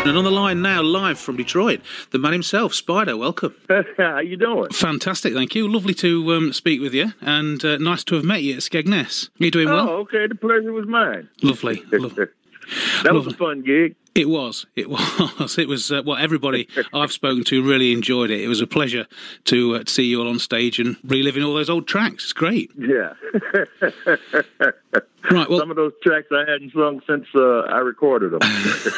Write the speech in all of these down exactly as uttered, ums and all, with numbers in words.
And on the line now, live from Detroit, the man himself, Spider. Welcome. How you doing? Fantastic, thank you. Lovely to um, speak with you, and uh, nice to have met you at Skegness. Are you doing well? Oh, okay. The pleasure was mine. Lovely. Lovely. That was Lovely. a fun gig. It was. It was. It was. Uh, well, everybody I've spoken to really enjoyed it. It was a pleasure to uh, see you all on stage and reliving all those old tracks. It's great. Yeah. Right. Well, some of those tracks I hadn't sung since uh, I recorded them.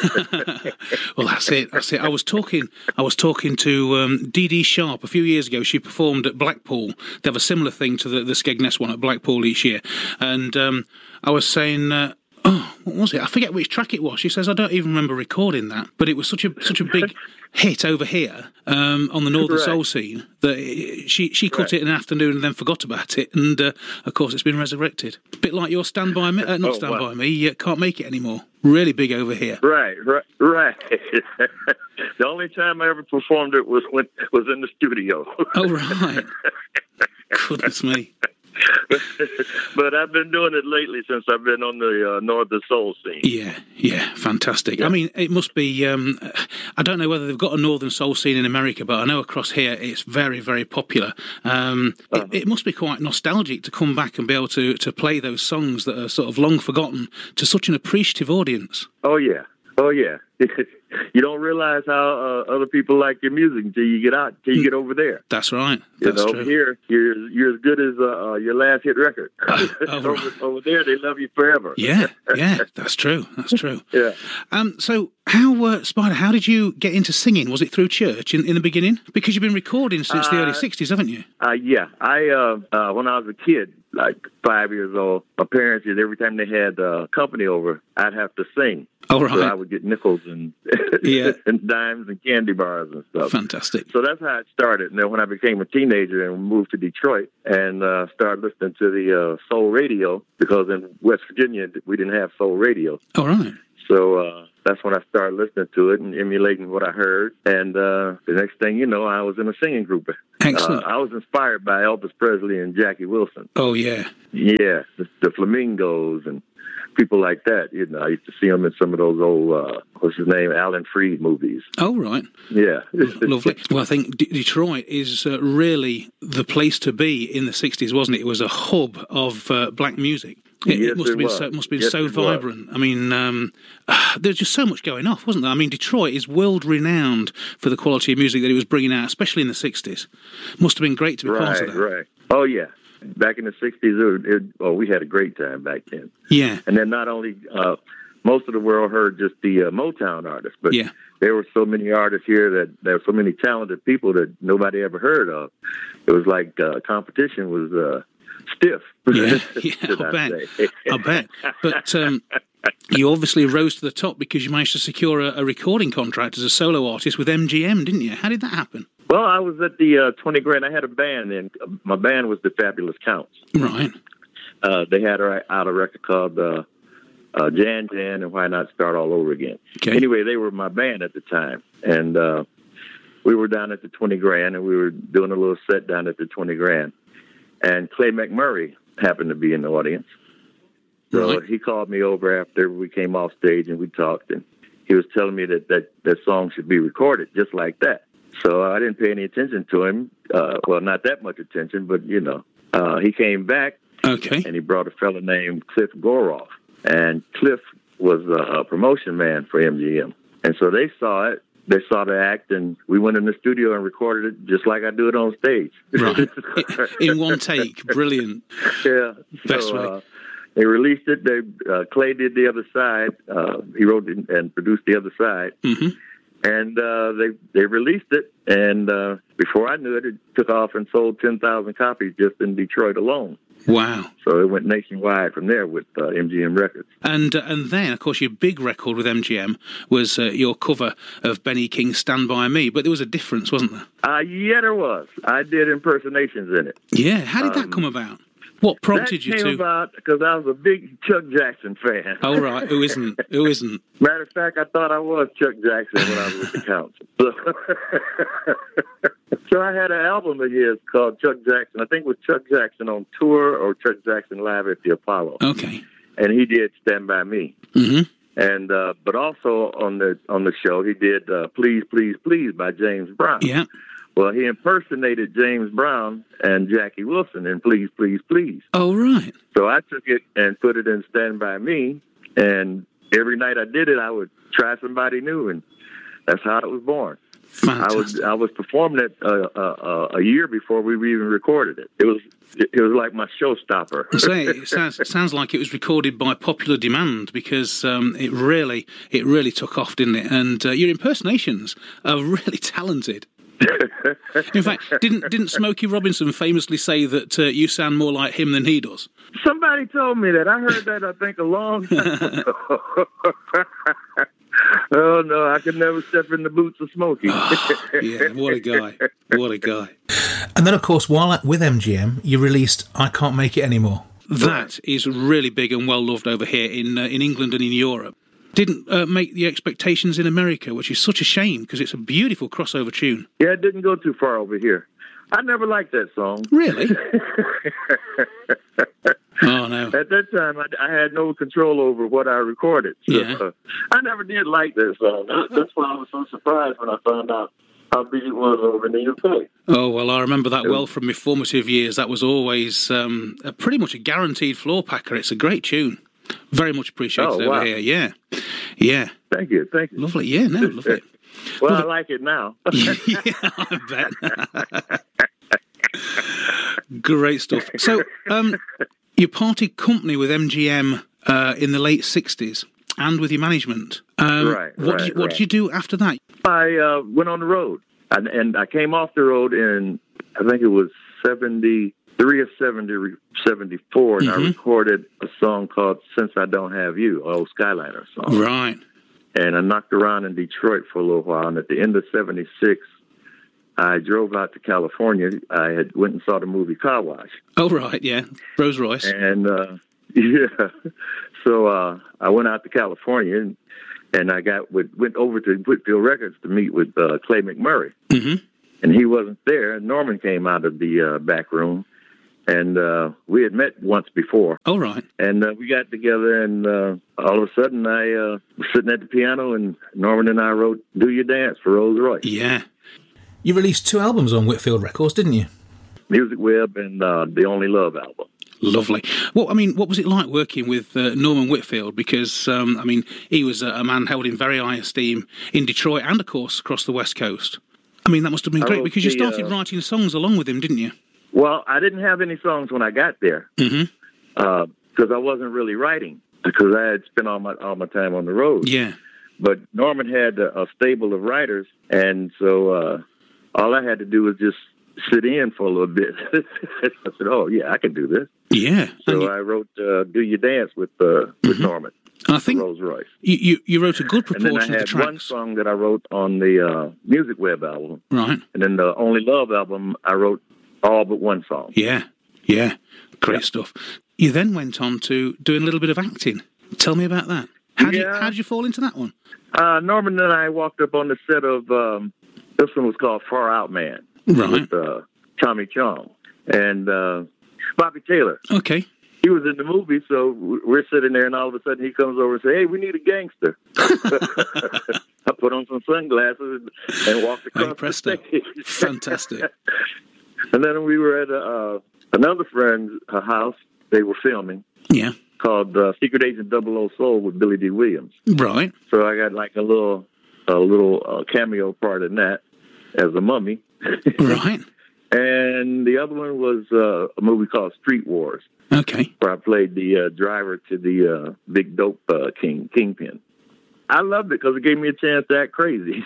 Well, that's it. That's it. I was talking. I was talking to um, Dee Dee Sharp a few years ago. She performed at Blackpool. They have a similar thing to the, the Skegness one at Blackpool each year, and um, I was saying. Uh, Oh, what was it? I forget which track it was. She says, I don't even remember recording that, but it was such a such a big hit over here um, on the Northern Right. Soul scene that it, she she cut Right. it in an afternoon and then forgot about it, and uh, of course it's been resurrected. A bit like your Stand By Me, uh, not Oh, Stand wow. By Me, you can't make it anymore. Really big over here. Right, right, right. The only time I ever performed it was when was in the studio. Oh, right. Goodness me. But I've been doing it lately since I've been on the uh, Northern Soul scene. Yeah, yeah, fantastic. Yeah. I mean, it must be, um, I don't know whether they've got a Northern Soul scene in America, but I know across here it's very, very popular. Um, Uh-huh. it, it must be quite nostalgic to come back and be able to, to play those songs that are sort of long forgotten to such an appreciative audience. Oh, yeah. Oh, yeah. You don't realize how uh, other people like your music until you get out, until you get over there. That's right. You That's know, true. here, you're, you're as good as uh, uh, your last hit record. oh, over, right. over there, they love you forever. Yeah, yeah, that's true. That's true. Yeah. Um, so, how, uh, Spider, how did you get into singing? Was it through church in, in the beginning? Because you've been recording since the Uh, early sixties, haven't you? Uh, yeah. I uh, uh, when I was a kid, like five years old, my parents, every time they had uh, company over, I'd have to sing. Oh, right. So I would get nickels and Yeah. and dimes and candy bars and stuff. Fantastic. So that's how it started. And then when I became a teenager and moved to Detroit and uh, started listening to the uh, soul radio, because in West Virginia we didn't have soul radio. All right. So uh, that's when I started listening to it and emulating what I heard. And uh, the next thing you know, I was in a singing group. Excellent. Uh, I was inspired by Elvis Presley and Jackie Wilson. Oh, yeah. Yeah, the, the Flamingos and people like that. You know, I used to see them in some of those old, uh, what's his name, Alan Freed movies. Oh, right. Yeah. Lovely. Well, I think D- Detroit is uh, really the place to be in the sixties, wasn't it? It was a hub of uh, black music. It, Yes, it must it have been was. so must have been Yes, so it was. vibrant. I mean, um, there's just so much going off, wasn't there? I mean, Detroit is world renowned for the quality of music that it was bringing out, especially in the sixties. Must have been great to be part Right, of that. right. Oh, yeah. Back in the sixties, it, it, oh, we had a great time back then. Yeah, And then not only, uh, most of the world heard just the uh, Motown artists, but yeah. there were so many artists here that there were so many talented people that nobody ever heard of. It was like uh, competition was uh, stiff. Yeah, yeah, should I I bet. say. I bet. But um, you obviously rose to the top because you managed to secure a, a recording contract as a solo artist with M G M, didn't you? How did that happen? Well, I was at the uh, twenty grand. I had a band, and my band was the Fabulous Counts. Right. Uh, they had a, out a record called uh, uh, Jan Jan and Why Not Start All Over Again. Okay. Anyway, they were my band at the time, and uh, we were down at the twenty grand, and we were doing a little set down at the twenty grand. And Clay McMurray happened to be in the audience. So Right. he called me over after we came off stage, and we talked, and he was telling me that that, that song should be recorded just like that. So I didn't pay any attention to him. Uh, well, not that much attention, but, you know. Uh, he came back, Okay. and he brought a fella named Cliff Goroff. And Cliff was a, a promotion man for M G M. And so they saw it. They saw the act, and we went in the studio and recorded it just like I do it on stage. Right. In one take. Brilliant. Yeah. Best so, way. uh, they released it. They uh, Clay did the other side. Uh, he wrote it and produced the other side. Mm-hmm. And uh, they they released it, and uh, before I knew it, it took off and sold ten thousand copies just in Detroit alone. Wow. So it went nationwide from there with uh, M G M Records. And uh, and then, of course, your big record with M G M was uh, your cover of Benny King's Stand By Me, but there was a difference, wasn't there? Uh, yeah, there was. I did impersonations in it. Yeah. How did that Um, come about? What prompted that you came to... about because I was a big Chuck Jackson fan. Oh, right. Who isn't? Who isn't? Matter of fact, I thought I was Chuck Jackson when I was with the Council. So, so I had an album of his called Chuck Jackson. I think it was Chuck Jackson on tour or Chuck Jackson live at the Apollo. Okay. And he did Stand By Me. Mm-hmm. And uh, but also on the on the show, he did uh, "Please, Please, Please" by James Brown. Yeah. Well, he impersonated James Brown and Jackie Wilson in "Please, Please, Please." Oh, right. So I took it and put it in "Stand By Me," and every night I did it, I would try somebody new, and that's how it was born. Fantastic. I was I was performing it uh, uh, a year before we even recorded it. It was it was like my showstopper. Say, it sounds it sounds like it was recorded by popular demand, because um, it really it really took off, didn't it? And uh, your impersonations are really talented. In fact, didn't didn't Smokey Robinson famously say that uh, you sound more like him than he does? Somebody told me that. I heard that, I think, a long time ago. Oh, no, I could never step in the boots of Smokey. Oh, yeah, what a guy. What a guy. And then, of course, while at, with M G M, you released I Can't Make It Anymore. That is really big and well loved over here in uh, in England and in Europe. Didn't uh, make the expectations in America, which is such a shame, because it's a beautiful crossover tune. Yeah, it didn't go too far over here. I never liked that song. Really? Oh, no. At that time, I, I had no control over what I recorded. So, Yeah. uh, I never did like that song. That, that's why I was so surprised when I found out how big it was over in the U K. Oh, well, I remember that well from my formative years. That was always um, a pretty much a guaranteed floor packer. It's a great tune. Very much appreciated Oh, over wow. here. Yeah. Yeah. Thank you, thank you. Lovely. Yeah, no, lovely. Well, Love I like it now. Yeah, I bet. Great stuff. So, um, you parted company with M G M uh, in the late sixties, and with your management. Um, Right, What, right, did, what right. did you do after that? I uh, went on the road, and, and I came off the road in, I think it was seventy-three or seventy, seventy-four, and Mm-hmm. I recorded a song called "Since I Don't Have You," an old Skyliner song. Right. And I knocked around in Detroit for a little while, and at the end of seventy-six, I drove out to California. I had went and saw the movie Car Wash. Oh, right, yeah. Rose Royce. And, uh, yeah, so uh, I went out to California, and, and I got with, went over to Whitfield Records to meet with uh, Clay McMurray. Mm-hmm. And he wasn't there. Norman came out of the uh, back room, and uh, we had met once before. Oh, right. And uh, we got together, and uh, all of a sudden I uh, was sitting at the piano, and Norman and I wrote "Do Your Dance" for Rose Royce. Yeah. You released two albums on Whitfield Records, didn't you? Music Web and uh, the Only Love album. Lovely. Well, I mean, what was it like working with uh, Norman Whitfield? Because, um, I mean, he was a, a man held in very high esteem in Detroit and, of course, across the West Coast. I mean, that must have been I great, wrote because you the, started uh, writing songs along with him, didn't you? Well, I didn't have any songs when I got there Mm-hmm. because I wasn't really writing, because I had spent all my all my time on the road. Yeah. But Norman had a, a stable of writers, and so uh, all I had to do was just sit in for a little bit. I said, "Oh yeah, I can do this." Yeah. So And you- I wrote uh, "Do Your Dance" with uh, with Norman, and I think Rolls Royce. you, you, you wrote a good And then I proportion of the had one tracks. song that I wrote on the uh, Music Web album, Right. and then the Only Love album, I wrote all but one song. Yeah. Yeah. Great Yeah. stuff. You then went on to doing a little bit of acting. Tell me about that. How did, you, Yeah. how did you fall into that one? Uh, Norman and I walked up on the set of um, this one was called Far Out Man Right. with uh, Tommy Chong and uh, Bobby Taylor. Okay. He was in the movie, so we're sitting there, and all of a sudden he comes over and says, "Hey, we need a gangster." I put on some sunglasses and walked Hey, across the presto. stage. Fantastic. And then we were at uh, another friend's uh, house. They were filming Yeah. called uh, Secret Agent Double O Soul with Billy D. Williams. Right. So I got like a little, a little uh, cameo part in that as a mummy. Right. And the other one was uh, a movie called Street Wars, Okay. where I played the uh, driver to the uh, big dope uh, king kingpin. I loved it because it gave me a chance to act crazy.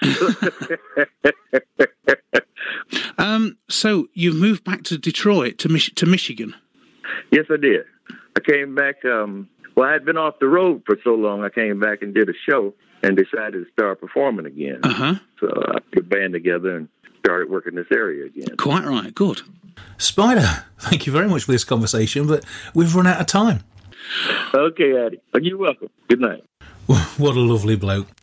Um, so you've moved back to Detroit, to Mich- to Michigan. Yes, I did. I came back. Um, well, I had been off the road for so long. I came back and did a show and decided to start performing again. Uh huh. So I put a band together and started working this area again. Quite right. Good. Spider, thank you very much for this conversation, but we've run out of time. Okay, Addie. You're welcome. Good night. What a lovely bloke.